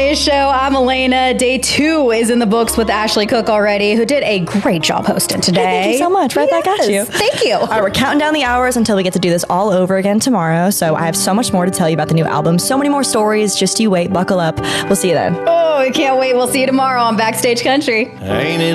Show. I'm Elena. Day 2 is in the books with Ashley Cook already, who did a great job hosting today. Hey, thank you so much. Right back at you. Thank you. All right, we're counting down the hours until we get to do this all over again tomorrow. So I have so much more to tell you about the new album. So many more stories. Just you wait. Buckle up. We'll see you then. Oh, I can't wait. We'll see you tomorrow on Backstage Country. Ain't it